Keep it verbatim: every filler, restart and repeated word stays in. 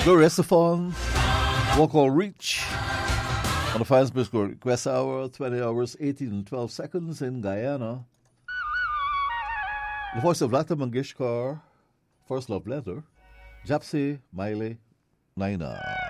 Gloria Estefan, Walk on Reach. On the Fines Biscuit Request Hour, twenty hours, eighteen and twelve seconds in Guyana. The voice of Lata Mangeshkar, First Love Letter, Japsi Miley Naina.